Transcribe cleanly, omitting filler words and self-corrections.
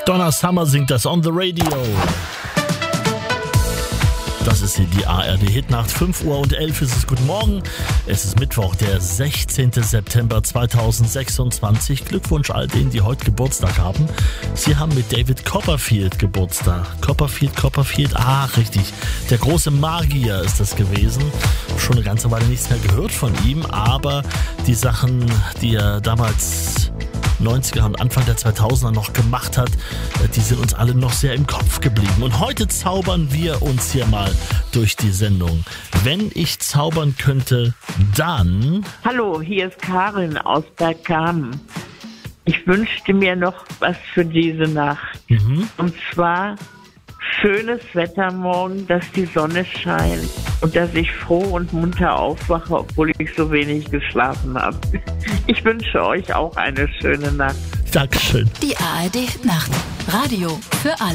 Donna Summer singt das on the radio. Das ist hier die ARD-Hitnacht. 5:11 ist es. Guten Morgen. Es ist Mittwoch, der 16. September 2026. Glückwunsch all denen, die heute Geburtstag haben. Sie haben mit David Copperfield Geburtstag. Copperfield. Richtig. Der große Magier ist das gewesen. Schon eine ganze Weile nichts mehr gehört von ihm, aber die Sachen, die er damals 90er und Anfang der 2000er noch gemacht hat, die sind uns alle noch sehr im Kopf geblieben. Und heute zaubern wir uns hier mal durch die Sendung. Wenn ich zaubern könnte, dann... Hallo, hier ist Karin aus Bergkamen. Ich wünschte mir noch was für diese Nacht. Und zwar schönes Wetter morgen, dass die Sonne scheint und dass ich froh und munter aufwache, obwohl ich so wenig geschlafen habe. Ich wünsche euch auch eine schöne Nacht. Dankeschön. Die ARD Nacht. Radio für alle.